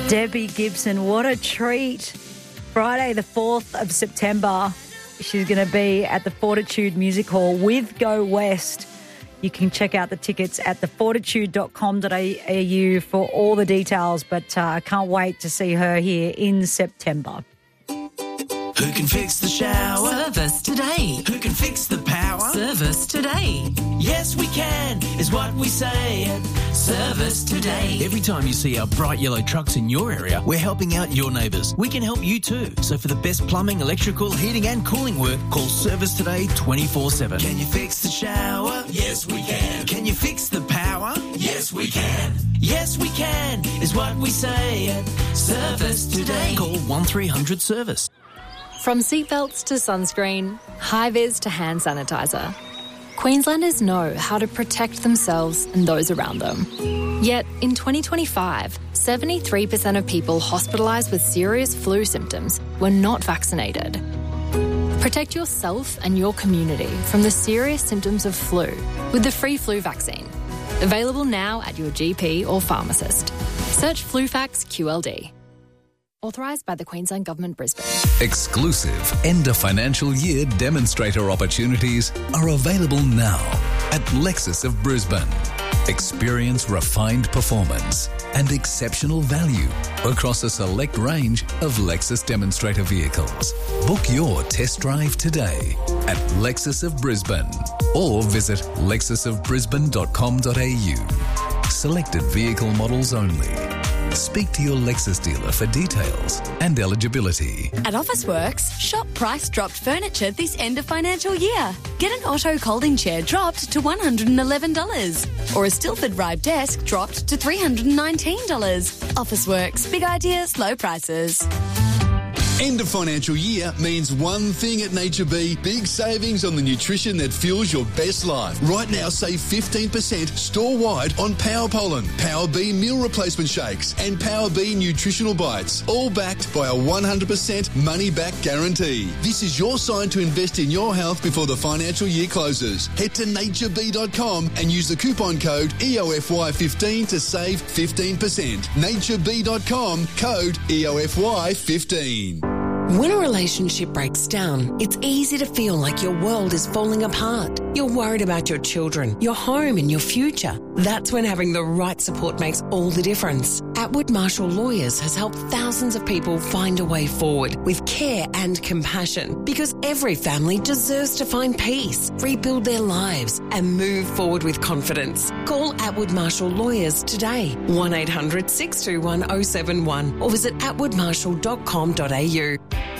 Debbie Gibson, what a treat. Friday the 4th of September, she's going to be at the Fortitude Music Hall with Go West. You can check out the tickets at thefortitude.com.au for all the details, but I can't wait to see her here in September. Who can fix the shower? Service today. Who can fix the power? Service today. Yes, we can, is what we say at Service Today. Every time you see our bright yellow trucks in your area, we're helping out your neighbours. We can help you too. So for the best plumbing, electrical, heating and cooling work, call Service Today 24/7. Can you fix the shower? Yes, we can. Can you fix the power? Yes, we can. Yes, we can, is what we say at Service Today. Call 1300 Service. From seatbelts to sunscreen, high-vis to hand sanitizer, Queenslanders know how to protect themselves and those around them. Yet, in 2025, 73% of people hospitalised with serious flu symptoms were not vaccinated. Protect yourself and your community from the serious symptoms of flu with the free flu vaccine. Available now at your GP or pharmacist. Search FluFax QLD. Authorised by the Queensland Government, Brisbane. Exclusive end of financial year demonstrator opportunities are available now at Lexus of Brisbane. Experience refined performance and exceptional value across a select range of Lexus demonstrator vehicles. Book your test drive today at Lexus of Brisbane or visit lexusofbrisbane.com.au. Selected vehicle models only. Speak to your Lexus dealer for details and eligibility. At Officeworks, shop price dropped furniture this end of financial year. Get an Otto Colding chair dropped to $111 or a Stilford Ride desk dropped to $319. Officeworks, big ideas, low prices. End of financial year means one thing at Nature B, big savings on the nutrition that fuels your best life. Right now, save 15% store-wide on Power Pollen, Power B meal replacement shakes and Power B nutritional bites, all backed by a 100% money-back guarantee. This is your sign to invest in your health before the financial year closes. Head to natureb.com and use the coupon code EOFY15 to save 15%. natureb.com, code EOFY15. When a relationship breaks down, it's easy to feel like your world is falling apart. You're worried about your children, your home and your future. That's when having the right support makes all the difference. Atwood Marshall Lawyers has helped thousands of people find a way forward with care and compassion, because every family deserves to find peace, rebuild their lives and move forward with confidence. Call Atwood Marshall Lawyers today, 1-800-621-071 or visit atwoodmarshall.com.au.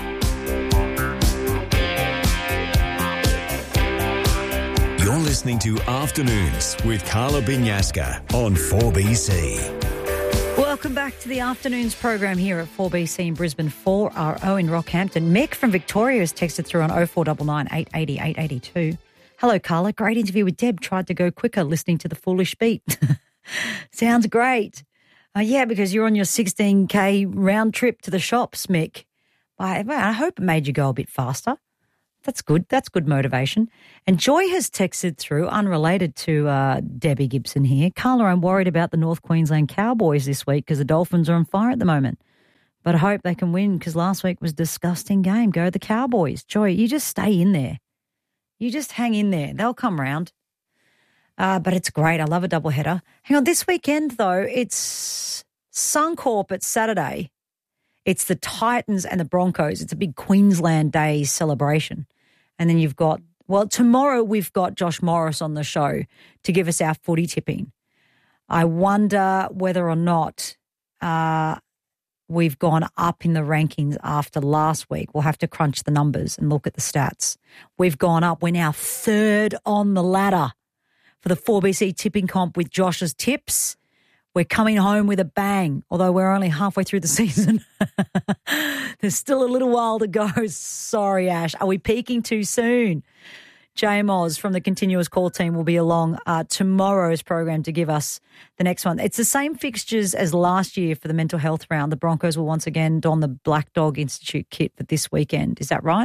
You're listening to Afternoons with Carla Binyaska on 4BC. Welcome back to the Afternoons program here at 4BC in Brisbane, 4RO in Rockhampton. Mick from Victoria has texted through on 0499 880 882. Hello, Carla. Great interview with Deb. Tried to go quicker listening to the Foolish Beat. Sounds great. Yeah, because you're on your 16K round trip to the shops, Mick. I hope it made you go a bit faster. That's good. That's good motivation. And Joy has texted through, unrelated to Debbie Gibson here. Carla, I'm worried about the North Queensland Cowboys this week because the Dolphins are on fire at the moment. But I hope they can win because last week was a disgusting game. Go the Cowboys. Joy, you just stay in there. You just hang in there. They'll come round. But it's great. I love a doubleheader. Hang on. This weekend, though, it's Suncorp at Saturday. It's the Titans and the Broncos. It's a big Queensland Day celebration. And then you've got, tomorrow we've got Josh Morris on the show to give us our footy tipping. I wonder whether or not we've gone up in the rankings after last week. We'll have to crunch the numbers and look at the stats. We've gone up. We're now third on the ladder for the 4BC tipping comp with Josh's tips. We're coming home with a bang, although we're only halfway through the season. There's still a little while to go. Sorry, Ash. Are we peaking too soon? Jay Moz from the Continuous Call team will be along tomorrow's program to give us the next one. It's the same fixtures as last year for the mental health round. The Broncos will once again don the Black Dog Institute kit for this weekend. Is that right?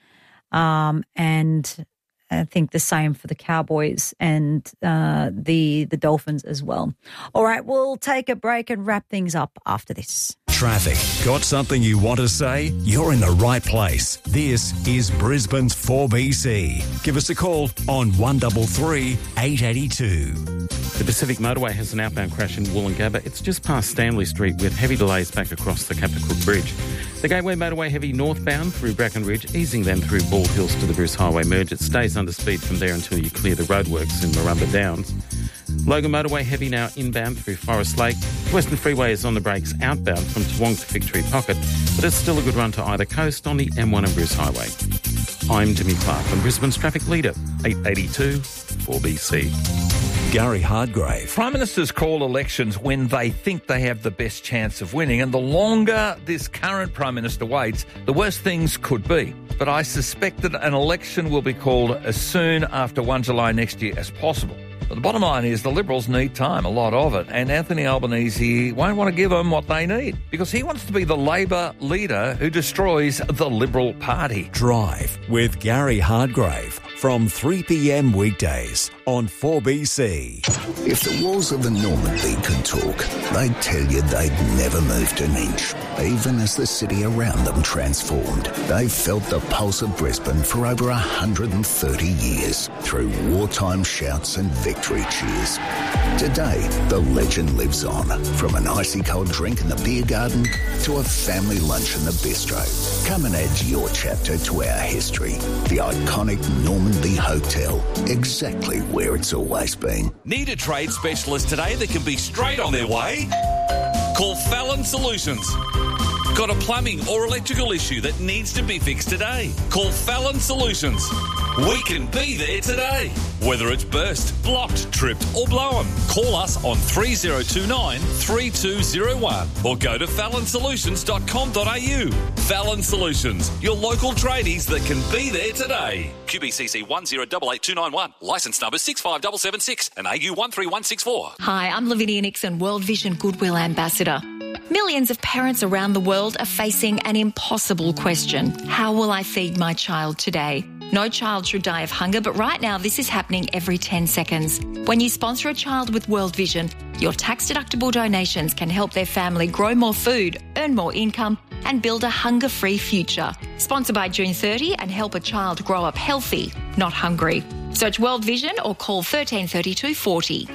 And I think the same for the Cowboys and the Dolphins as well. All right, we'll take a break and wrap things up after this. traffic. Got something you want to say? You're in the right place. This is Brisbane's 4BC. Give us a call on 133 882. The Pacific Motorway has an outbound crash in Woolloongabba. It's just past Stanley Street with heavy delays back across the Captain Cook Bridge. The Gateway Motorway heavy northbound through Bracken Ridge, easing then through Bald Hills to the Bruce Highway merge. It stays under speed from there until you clear the roadworks in Marumba Downs. Logan Motorway heavy now inbound through Forest Lake. Western Freeway is on the brakes outbound from Toowong to Victory Pocket, but it's still a good run to either coast on the M1 and Bruce Highway. I'm Jimmy Clark and Brisbane's traffic leader, 882 4BC. Gary Hardgrave. Prime Ministers call elections when they think they have the best chance of winning, and the longer this current Prime Minister waits, the worse things could be. But I suspect that an election will be called as soon after 1 July next year as possible. But the bottom line is the Liberals need time, a lot of it, and Anthony Albanese won't want to give them what they need because he wants to be the Labor leader who destroys the Liberal Party. Drive with Gary Hardgrave from 3 p.m. weekdays on 4BC. If the walls of the Normandy could talk, they'd tell you they'd never moved an inch, even as the city around them transformed. They've felt the pulse of Brisbane for over 130 years through wartime shouts and victory cheers. Today, the legend lives on, from an icy cold drink in the beer garden to a family lunch in the bistro. Come and add your chapter to our history. The iconic Normandy Hotel, exactly where it's always been. Need a trade specialist today that can be straight on their way? Call Fallon Solutions. Got a plumbing or electrical issue that needs to be fixed today? Call Fallon Solutions. We can be there today. Whether it's burst, blocked, tripped or blown, call us on 3029 3201 or go to fallonsolutions.com.au. Fallon Solutions, your local tradies that can be there today. QBCC 1088291, licence number 65776 and AU 13164. Hi, I'm Lavinia Nixon, World Vision Goodwill Ambassador. Millions of parents around the world are facing an impossible question. How will I feed my child today? No child should die of hunger, but right now this is happening every 10 seconds. When you sponsor a child with World Vision, your tax-deductible donations can help their family grow more food, earn more income, and build a hunger-free future. Sponsor by June 30 and help a child grow up healthy, not hungry. Search World Vision or call 1332 40.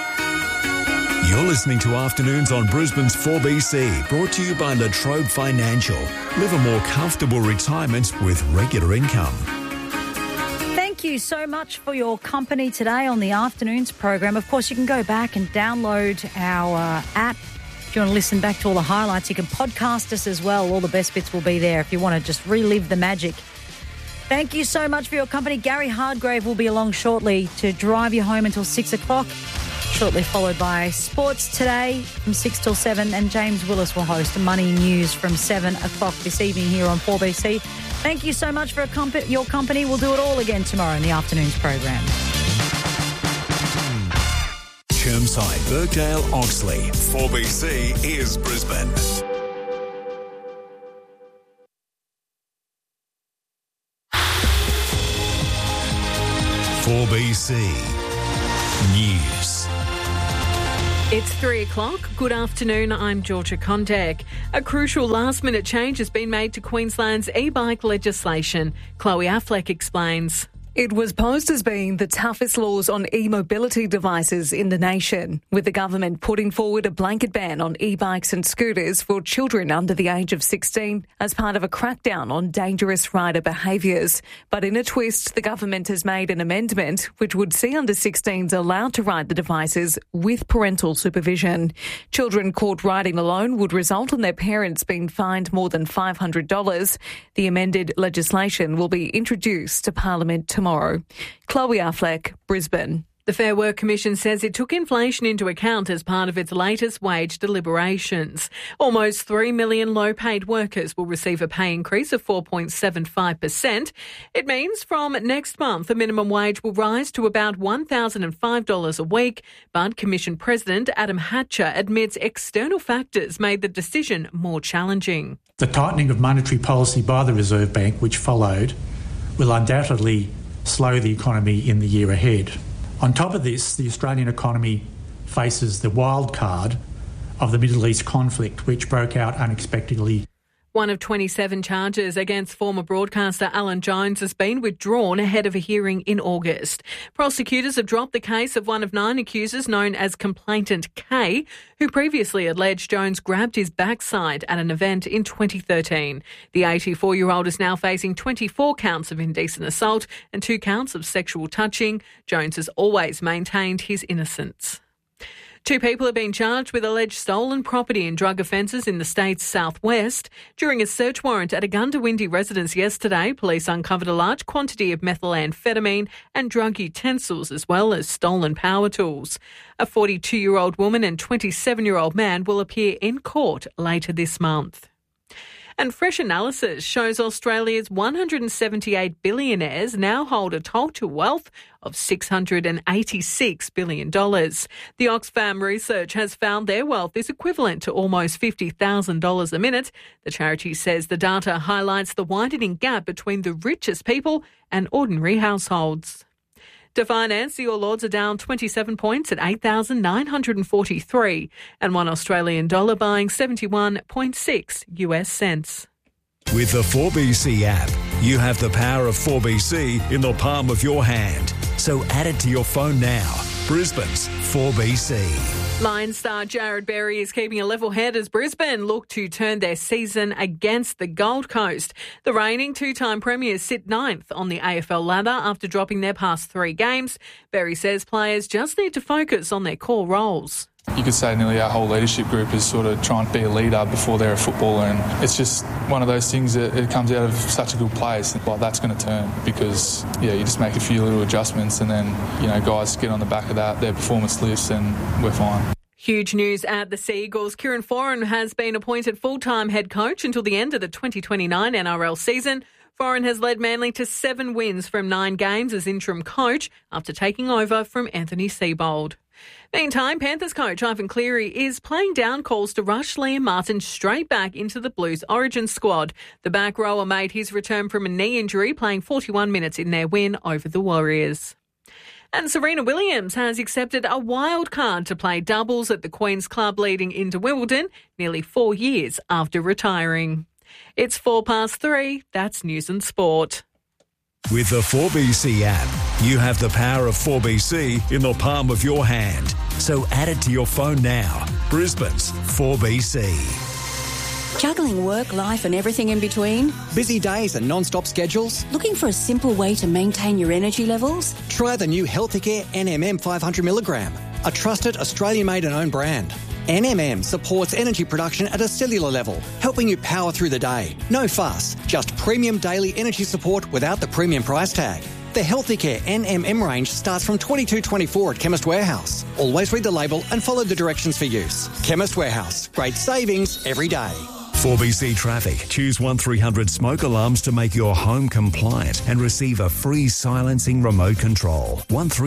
You're listening to Afternoons on Brisbane's 4BC, brought to you by La Trobe Financial. Live a more comfortable retirement with regular income. Thank you so much for your company today on the Afternoons program. Of course, you can go back and download our app. If you want to listen back to all the highlights, you can podcast us as well. All the best bits will be there if you want to just relive the magic. Thank you so much for your company. Gary Hardgrave will be along shortly to drive you home until 6 o'clock. Shortly followed by Sports Today from 6 till 7, and James Willis will host Money News from 7 o'clock this evening here on 4BC. Thank you so much for your company. We'll do it all again tomorrow in the Afternoons program. Chermside, Birkdale, Oxley. 4BC is Brisbane. .4BC News. It's 3 o'clock. Good afternoon. I'm Georgia Kondak. A crucial last-minute change has been made to Queensland's e-bike legislation. Chloe Affleck explains. It was posed as being the toughest laws on e-mobility devices in the nation, with the government putting forward a blanket ban on e-bikes and scooters for children under the age of 16 as part of a crackdown on dangerous rider behaviours. But in a twist, the government has made an amendment which would see under 16s allowed to ride the devices with parental supervision. Children caught riding alone would result in their parents being fined more than $500. The amended legislation will be introduced to Parliament tomorrow. Chloe Affleck, Brisbane. The Fair Work Commission says it took inflation into account as part of its latest wage deliberations. Almost 3 million low-paid workers will receive a pay increase of 4.75%. It means from next month, the minimum wage will rise to about $1,005 a week. But Commission President Adam Hatcher admits external factors made the decision more challenging. The tightening of monetary policy by the Reserve Bank, which followed, will undoubtedly slow the economy in the year ahead. On top of this, the Australian economy faces the wild card of the Middle East conflict, which broke out unexpectedly. One of 27 charges against former broadcaster Alan Jones has been withdrawn ahead of a hearing in August. Prosecutors have dropped the case of one of 9 accusers known as Complainant K, who previously alleged Jones grabbed his backside at an event in 2013. The 84-year-old is now facing 24 counts of indecent assault and 2 counts of sexual touching. Jones has always maintained his innocence. 2 people have been charged with alleged stolen property and drug offences in the state's southwest. During a search warrant at a Gundawindi residence yesterday, police uncovered a large quantity of methamphetamine and drug utensils, as well as stolen power tools. A 42-year-old woman and 27-year-old man will appear in court later this month. And fresh analysis shows Australia's 178 billionaires now hold a total wealth of $686 billion. The Oxfam research has found their wealth is equivalent to almost $50,000 a minute. The charity says the data highlights the widening gap between the richest people and ordinary households. To finance, the All Ords are down 27 points at 8,943 and $1 Australian dollar buying 71.6 US cents. With the 4BC app, you have the power of 4BC in the palm of your hand. So add it to your phone now. Brisbane's 4BC. Lions star Jared Berry is keeping a level head as Brisbane look to turn their season against the Gold Coast. The reigning 2-time premiers sit 9th on the AFL ladder after dropping their past 3 games. Berry says players just need to focus on their core roles. You could say nearly our whole leadership group is sort of trying to be a leader before they're a footballer, and it's just one of those things that it comes out of such a good place. Like, that's going to turn because, you just make a few little adjustments and then, guys get on the back of that, their performance lifts and we're fine. Huge news at the Sea Eagles. Kieran Foran has been appointed full-time head coach until the end of the 2029 NRL season. Foran has led Manly to 7 wins from 9 games as interim coach after taking over from Anthony Seibold. Meantime, Panthers coach Ivan Cleary is playing down calls to rush Liam Martin straight back into the Blues origin squad. The back rower made his return from a knee injury, playing 41 minutes in their win over the Warriors. And Serena Williams has accepted a wild card to play doubles at the Queen's Club leading into Wimbledon, nearly 4 years after retiring. It's 3:04. That's News and Sport. With the 4BC app, you have the power of 4BC in the palm of your hand. So add it to your phone now. Brisbane's 4BC. Juggling work, life and everything in between? Busy days and non-stop schedules? Looking for a simple way to maintain your energy levels? Try the new Healthicare NMM 500mg, a trusted Australian-made and owned brand. NMM supports energy production at a cellular level, helping you power through the day. No fuss, just premium daily energy support without the premium price tag. The Healthicare NMM range starts from $22.24 at Chemist Warehouse. Always read the label and follow the directions for use. Chemist Warehouse, great savings every day. 4BC Traffic. Choose 1300 smoke alarms to make your home compliant and receive a free silencing remote control.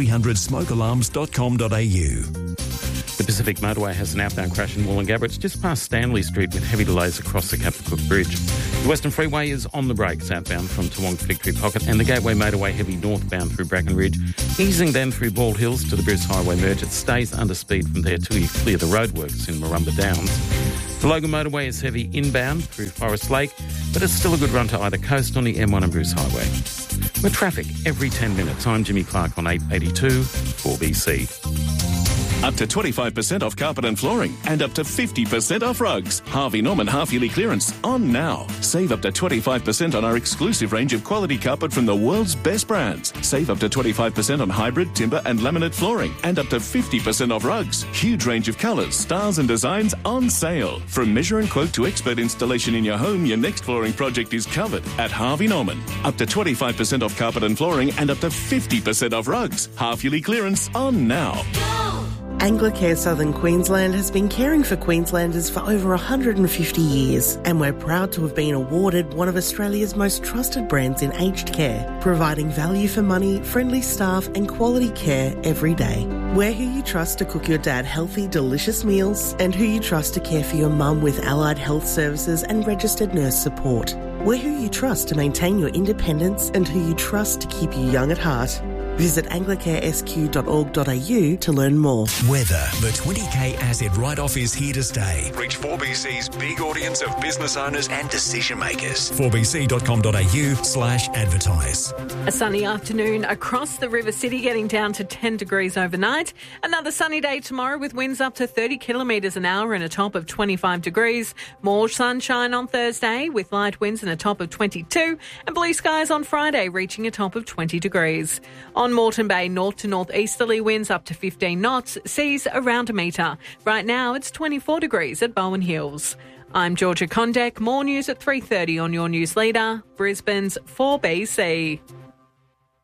1300smokealarms.com.au. The Pacific Motorway has an outbound crash in Wollongabba. It's just past Stanley Street with heavy delays across the Captain Cook Bridge. The Western Freeway is on the brakes outbound from Toowong to Victory Pocket, and the Gateway Motorway heavy northbound through Bracken Ridge, easing then through Bald Hills to the Bruce Highway merge. It stays under speed from there till you clear the roadworks in Marumba Downs. The Logan Motorway is heavy inbound through Forest Lake, but it's still a good run to either coast on the M1 and Bruce Highway. With traffic every 10 minutes, I'm Jimmy Clark on 882 4BC. Up to 25% off carpet and flooring and up to 50% off rugs. Harvey Norman half-yearly clearance on now. Save up to 25% on our exclusive range of quality carpet from the world's best brands. Save up to 25% on hybrid, timber and laminate flooring and up to 50% off rugs. Huge range of colours, styles and designs on sale. From measure and quote to expert installation in your home, your next flooring project is covered at Harvey Norman. Up to 25% off carpet and flooring and up to 50% off rugs. Half-yearly clearance on now. Anglicare Southern Queensland has been caring for Queenslanders for over 150 years, and we're proud to have been awarded one of Australia's most trusted brands in aged care, providing value for money, friendly staff and quality care every day. We're who you trust to cook your dad healthy, delicious meals, and who you trust to care for your mum with allied health services and registered nurse support. We're who you trust to maintain your independence and who you trust to keep you young at heart. Visit anglicaresq.org.au to learn more. Weather. The 20K asset write-off is here to stay. Reach 4BC's big audience of business owners and decision makers. 4bc.com.au/advertise. A sunny afternoon across the River City, getting down to 10 degrees overnight. Another sunny day tomorrow with winds up to 30 kilometres an hour and a top of 25 degrees. More sunshine on Thursday with light winds and a top of 22. And blue skies on Friday, reaching a top of 20 degrees. On Moreton Bay, north to northeasterly winds up to 15 knots, seas around a metre. Right now it's 24 degrees at Bowen Hills. I'm Georgia Condek. More news at 3:30 on your news leader, Brisbane's 4BC.